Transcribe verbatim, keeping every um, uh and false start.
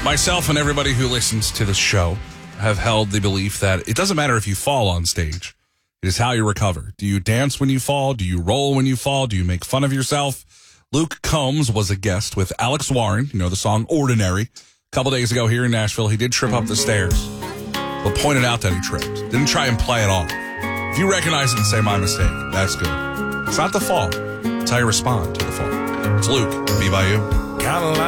Myself and everybody who listens to this show have held the belief that it doesn't matter if you fall on stage. It is how you recover. Do you dance when you fall? Do you roll when you fall? Do you make fun of yourself? Luke Combs was a guest with Alex Warren, you know, the song Ordinary. A couple days ago here in Nashville, he did trip up the stairs, but pointed out that he tripped. Didn't try and play it off. If you recognize it and say, my mistake, that's good. It's not the fall. It's how you respond to the fall. It's Luke, Me By You. Kinda like